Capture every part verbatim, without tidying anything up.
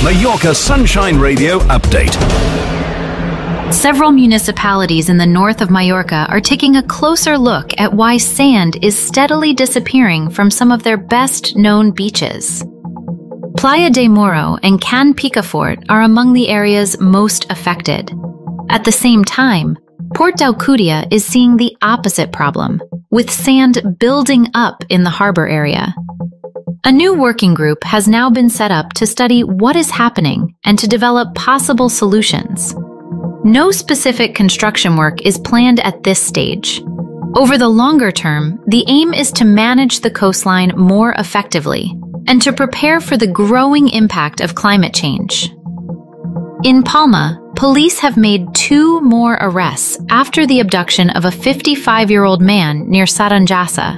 Mallorca Sunshine Radio update. Several municipalities in the north of Mallorca are taking a closer look at why sand is steadily disappearing from some of their best-known beaches. Playa de Moro and Can Picafort are among the areas most affected. At the same time, Port d'Alcúdia is seeing the opposite problem, with sand building up in the harbor area. A new working group has now been set up to study what is happening and to develop possible solutions. No specific construction work is planned at this stage. Over the longer term, the aim is to manage the coastline more effectively and to prepare for the growing impact of climate change. In Palma, police have made two more arrests after the abduction of a fifty-five-year-old man near Saranjasa.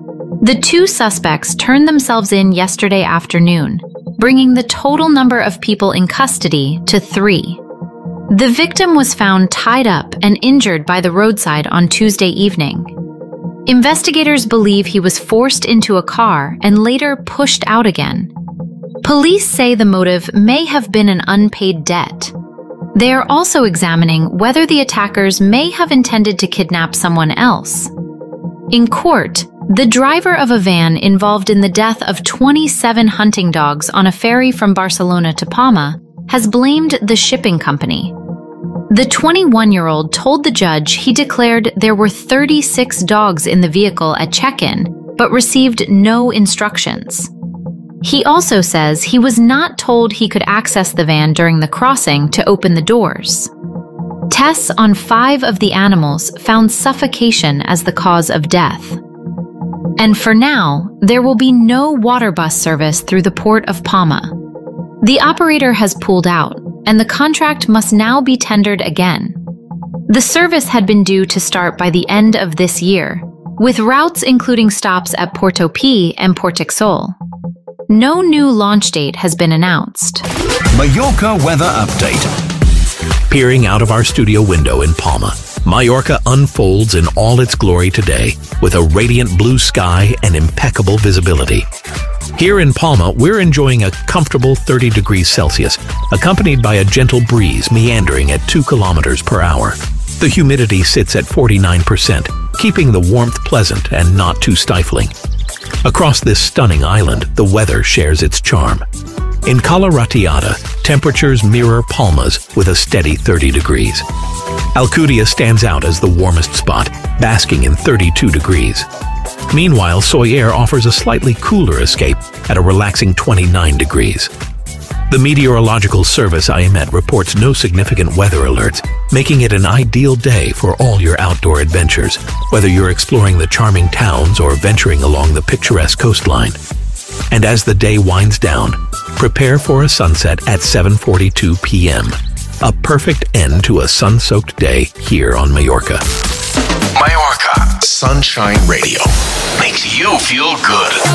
The two suspects turned themselves in yesterday afternoon, bringing the total number of people in custody to three. The victim was found tied up and injured by the roadside on Tuesday evening. Investigators believe he was forced into a car and later pushed out again. Police say the motive may have been an unpaid debt. They are also examining whether the attackers may have intended to kidnap someone else. In court, the driver of a van involved in the death of twenty-seven hunting dogs on a ferry from Barcelona to Palma has blamed the shipping company. The twenty-one-year-old told the judge he declared there were thirty-six dogs in the vehicle at check-in, but received no instructions. He also says he was not told he could access the van during the crossing to open the doors. Tests on five of the animals found suffocation as the cause of death. And for now, there will be no water bus service through the port of Palma. The operator has pulled out, and the contract must now be tendered again. The service had been due to start by the end of this year, with routes including stops at Porto Pi and Portixol. No new launch date has been announced. Mallorca weather update. Peering out of our studio window in Palma, Mallorca unfolds in all its glory today with a radiant blue sky and impeccable visibility. Here in Palma, we're enjoying a comfortable thirty degrees Celsius, accompanied by a gentle breeze meandering at two kilometers per hour. The humidity sits at forty-nine percent, keeping the warmth pleasant and not too stifling. Across this stunning island, the weather shares its charm. In Cala Ratllada, temperatures mirror Palma's with a steady thirty degrees. Alcúdia stands out as the warmest spot, basking in thirty-two degrees. Meanwhile, Soller offers a slightly cooler escape at a relaxing twenty-nine degrees. The Meteorological Service I M E T reports no significant weather alerts, making it an ideal day for all your outdoor adventures, whether you're exploring the charming towns or venturing along the picturesque coastline. And as the day winds down, prepare for a sunset at seven forty-two p m A perfect end to a sun-soaked day here on Mallorca. Mallorca Sunshine Radio makes you feel good.